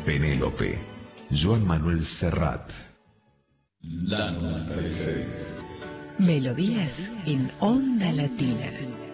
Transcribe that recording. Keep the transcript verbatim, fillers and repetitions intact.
Penélope, Joan Manuel Serrat. La noventa y seis. Melodías en Onda Latina.